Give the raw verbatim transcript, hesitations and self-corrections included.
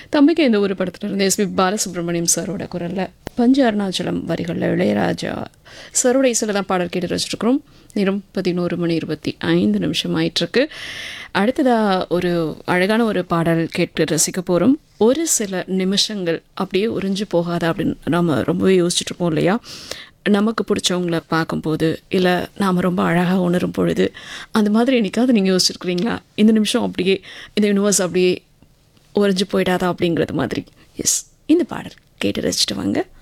தம்பிக்கு இந்த ஒரு படத்துல இருந்து எஸ்பி பாலசுப்ரமணியம் சாரோட குரலில் பஞ்ச அருணாச்சலம் வரிகளில் இளையராஜா சரோட இசையில் தான் பாடல் கேட்டு வச்சுருக்கிறோம். நேரம் பதினோரு மணி இருபத்தி ஐந்து நிமிஷம் ஆயிட்டிருக்கு. அடுத்ததாக ஒரு அழகான ஒரு பாடல் கேட்டு ரசிக்க போகிறோம். ஒரு சில நிமிஷங்கள் அப்படியே உறிஞ்சு போகாதா அப்படின்னு நம்ம ரொம்பவே யோசிச்சுட்டு இருப்போம் இல்லையா? நமக்கு பிடிச்சவங்கள பார்க்கும்போது இல்லை நாம் ரொம்ப அழகாக உணரும் பொழுது அந்த மாதிரி என்னைக்காவது நீங்கள் யோசிச்சுருக்கிறீங்களா? இந்த நிமிஷம் அப்படியே இந்த யூனிவர்ஸ் அப்படியே உறைஞ்சு போயிடாதா அப்படிங்கிறது மாதிரி. எஸ், இந்த பாடல் கேட்டு ரசிச்சுட்டு வாங்க.